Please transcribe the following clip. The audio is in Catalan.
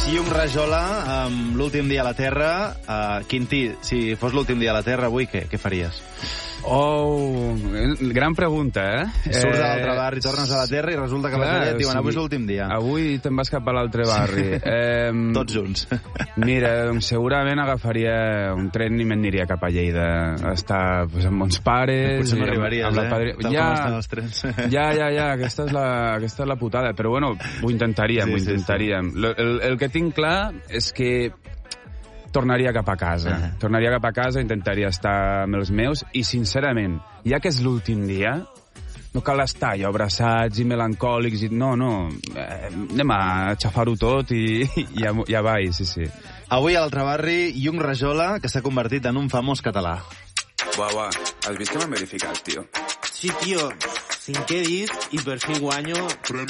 Yung Rajola, l'últim dia a la Terra. Quintí, si fos l'últim dia a la Terra avui, què faries? Oh, gran pregunta, Surts a l'altre barri, tornes a la Terra i resulta que vas allà i et diuen avui és l'últim dia. Avui te'n vas cap a l'altre barri. Tots junts. Mira, segurament agafaria un tren i m'aniria cap a Lleida. A estar amb mons pares... Potser no arribaries, Tal com estan els trens. Ja, aquesta és la putada. Però bueno, ho intentaríem. El que tinc clar és que tornaria cap a casa. Tornaria cap a casa, intentaria estar amb els meus i, sincerament, ja que és l'últim dia, no cal estar allò abraçats i melancòlics. No, anem a xafar-ho tot i ja va, sí. Avui a l'altre barri, Yung Rajola, que s'ha convertit en un famós català. Buah, has vist que m'han verificat, tio? Sí, tio, 5è disc i per fi guanyo